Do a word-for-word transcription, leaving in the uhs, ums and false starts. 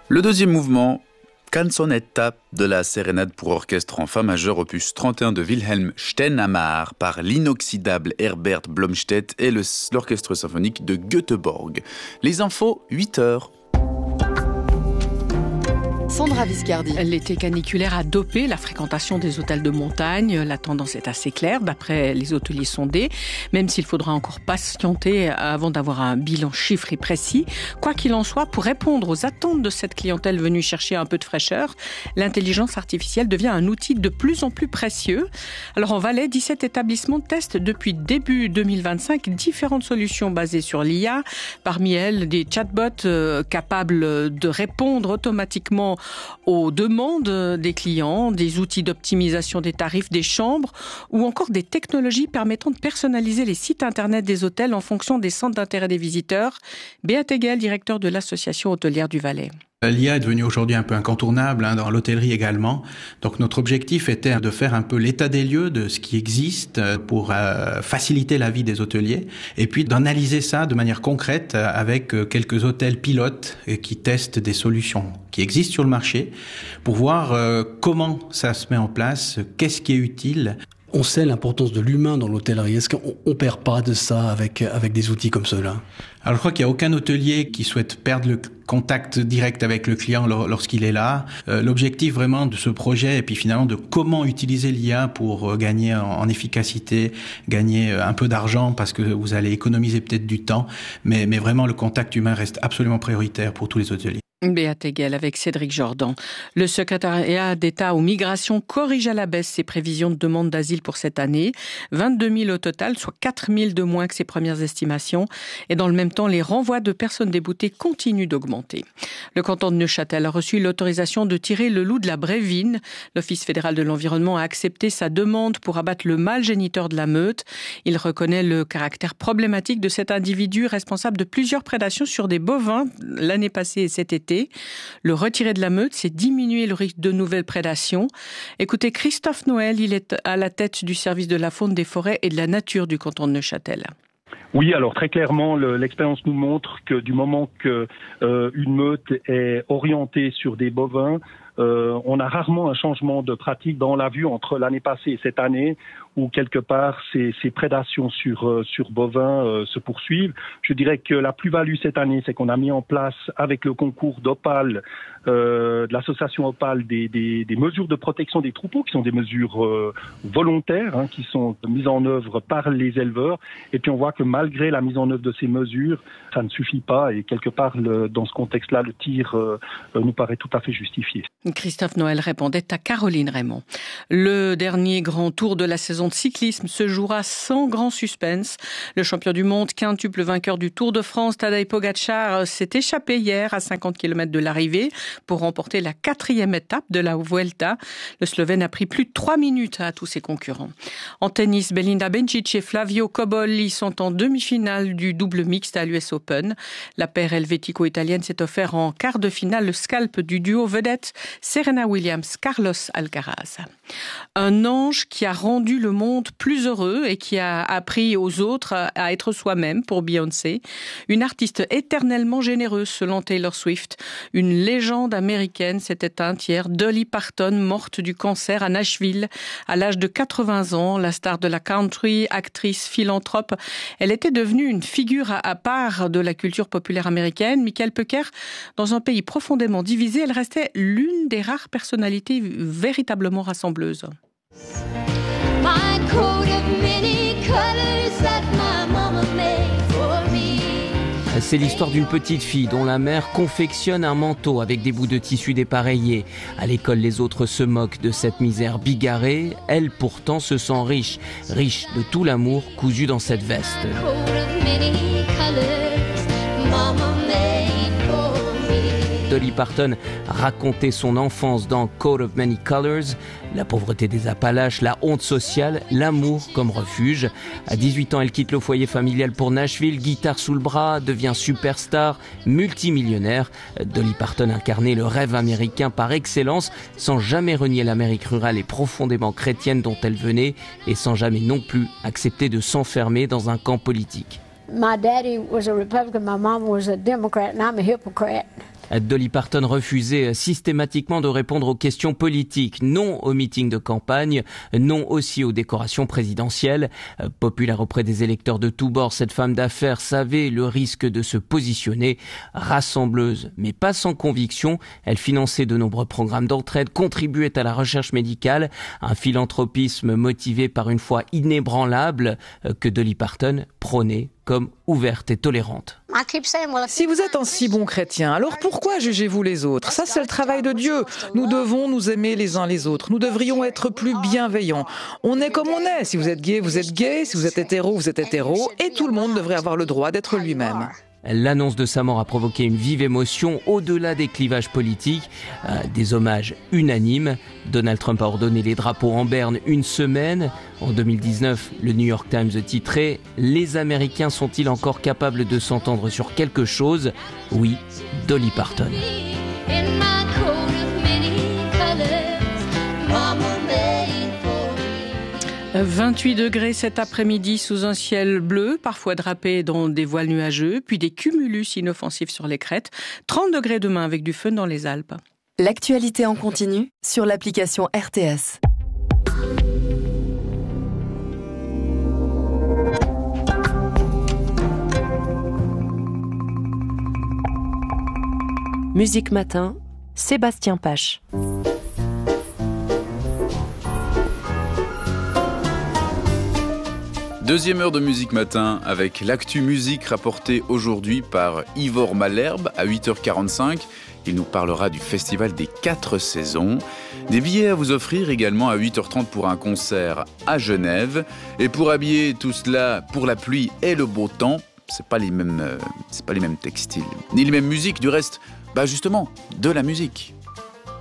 Le deuxième mouvement, Canzonetta, de la sérénade pour orchestre en fa majeur opus trente et un de Wilhelm Stenhammar par l'inoxydable Herbert Blomstedt et le, l'orchestre symphonique de Göteborg. Les infos, huit heures. Sandra Viscardi. L'été caniculaire a dopé la fréquentation des hôtels de montagne. La tendance est assez claire d'après les hôteliers sondés, même s'il faudra encore patienter avant d'avoir un bilan chiffré précis. Quoi qu'il en soit, pour répondre aux attentes de cette clientèle venue chercher un peu de fraîcheur, l'intelligence artificielle devient un outil de plus en plus précieux. Alors en Valais, dix-sept établissements testent depuis début deux mille vingt-cinq différentes solutions basées sur l'I A. Parmi elles, des chatbots euh, capables de répondre automatiquement aux demandes des clients, des outils d'optimisation des tarifs des chambres ou encore des technologies permettant de personnaliser les sites internet des hôtels en fonction des centres d'intérêt des visiteurs. Béat Egel, directeur de l'association hôtelière du Valais. L'I A est devenue aujourd'hui un peu incontournable, hein, dans l'hôtellerie également. Donc notre objectif était de faire un peu l'état des lieux de ce qui existe pour euh, faciliter la vie des hôteliers et puis d'analyser ça de manière concrète avec quelques hôtels pilotes qui testent des solutions qui existent sur le marché pour voir euh, comment ça se met en place, qu'est-ce qui est utile. On sait l'importance de l'humain dans l'hôtellerie. Est-ce qu'on ne perd pas de ça avec, avec des outils comme ceux-là ? Alors je crois qu'il n'y a aucun hôtelier qui souhaite perdre le contact direct avec le client lorsqu'il est là. Euh, l'objectif vraiment de ce projet et puis finalement de comment utiliser l'I A pour gagner en, en efficacité, gagner un peu d'argent parce que vous allez économiser peut-être du temps, mais, mais vraiment le contact humain reste absolument prioritaire pour tous les hôteliers. Béat Egel avec Cédric Jordan. Le secrétariat d'État aux migrations corrige à la baisse ses prévisions de demande d'asile pour cette année. vingt-deux mille au total, soit quatre mille de moins que ses premières estimations. Et dans le même temps, les renvois de personnes déboutées continuent d'augmenter. Le canton de Neuchâtel a reçu l'autorisation de tirer le loup de la Brévine. L'Office fédéral de l'environnement a accepté sa demande pour abattre le mâle géniteur de la meute. Il reconnaît le caractère problématique de cet individu responsable de plusieurs prédations sur des bovins l'année passée et cet été. Le retirer de la meute, c'est diminuer le risque de nouvelles prédations. Écoutez Christophe Noël, il est à la tête du service de la faune, des forêts et de la nature du canton de Neuchâtel. Oui, alors très clairement, le, l'expérience nous montre que du moment que euh, une meute est orientée sur des bovins, euh, on a rarement un changement de pratique dans la vue entre l'année passée et cette année, où quelque part ces, ces prédations sur euh, sur bovins euh, se poursuivent. Je dirais que la plus-value cette année, c'est qu'on a mis en place avec le concours d'Opale, euh, de l'association Opale, des, des, des mesures de protection des troupeaux qui sont des mesures euh, volontaires, hein, qui sont mises en œuvre par les éleveurs. Et puis on voit que malgré la mise en œuvre de ces mesures, ça ne suffit pas. Et quelque part, le, dans ce contexte-là, le tir euh, nous paraît tout à fait justifié. Christophe Noël répondait à Caroline Raymond. Le dernier grand tour de la saison de cyclisme se jouera sans grand suspense. Le champion du monde, quintuple vainqueur du Tour de France, Tadej Pogačar, s'est échappé hier à cinquante kilomètres de l'arrivée pour remporter la quatrième étape de la Vuelta. Le Slovène a pris plus de trois minutes à tous ses concurrents. En tennis, Belinda Bencic et Flavio Cobolli sont en demi-finale du double mixte à l'U S Open. La paire helvético-italienne s'est offert en quart de finale le scalp du duo vedette Serena Williams-Carlos Alcaraz. Un ange qui a rendu le monde plus heureux et qui a appris aux autres à être soi-même pour Beyoncé. Une artiste éternellement généreuse selon Taylor Swift. Une légende américaine s'est éteinte hier. Dolly Parton, morte du cancer à Nashville à l'âge de quatre-vingts ans. La star de la country, actrice, philanthrope. Elle était devenue une figure à part de la culture populaire américaine. Michael Pecker, dans un pays profondément divisé, elle restait l'une des rares personnalités véritablement rassembleuses. C'est l'histoire d'une petite fille dont la mère confectionne un manteau avec des bouts de tissu dépareillés. À l'école, les autres se moquent de cette misère bigarrée. Elle, pourtant, se sent riche, riche de tout l'amour cousu dans cette veste. Dolly Parton racontait son enfance dans Coat of Many Colors, la pauvreté des Appalaches, la honte sociale, l'amour comme refuge. À dix-huit ans, elle quitte le foyer familial pour Nashville, guitare sous le bras, devient superstar, multimillionnaire. Dolly Parton incarnait le rêve américain par excellence, sans jamais renier l'Amérique rurale et profondément chrétienne dont elle venait, et sans jamais non plus accepter de s'enfermer dans un camp politique. My daddy was a Republican, my mom was a Democrat, and I'm a hypocrite. Dolly Parton refusait systématiquement de répondre aux questions politiques, non aux meetings de campagne, non aussi aux décorations présidentielles. Populaire auprès des électeurs de tous bords, cette femme d'affaires savait le risque de se positionner. Rassembleuse, mais pas sans conviction, elle finançait de nombreux programmes d'entraide, contribuait à la recherche médicale, un philanthropisme motivé par une foi inébranlable que Dolly Parton prônait comme ouverte et tolérante. Si vous êtes un si bon chrétien, alors pourquoi jugez-vous les autres? Ça, c'est le travail de Dieu. Nous devons nous aimer les uns les autres. Nous devrions être plus bienveillants. On est comme on est. Si vous êtes gay, vous êtes gay. Si vous êtes hétéro, vous êtes hétéro. Et tout le monde devrait avoir le droit d'être lui-même. L'annonce de sa mort a provoqué une vive émotion au-delà des clivages politiques, euh, des hommages unanimes. Donald Trump a ordonné les drapeaux en berne une semaine. En deux mille dix-neuf, le New York Times titrait « Les Américains sont-ils encore capables de s'entendre sur quelque chose ?» Oui, Dolly Parton. vingt-huit degrés cet après-midi sous un ciel bleu, parfois drapé dans des voiles nuageux, puis des cumulus inoffensifs sur les crêtes. trente degrés demain avec du fun dans les Alpes. L'actualité en continu sur l'application R T S. Musique Matin, Sébastien Pache. Deuxième heure de Musique Matin avec l'actu musique rapportée aujourd'hui par Ivor Malherbe à huit heures quarante-cinq. Il nous parlera du festival des quatre saisons. Des billets à vous offrir également à huit heures trente pour un concert à Genève. Et pour habiller tout cela pour la pluie et le beau temps, c'est pas les mêmes, euh, c'est pas les mêmes textiles, ni les mêmes musiques. Du reste, bah justement, de la musique.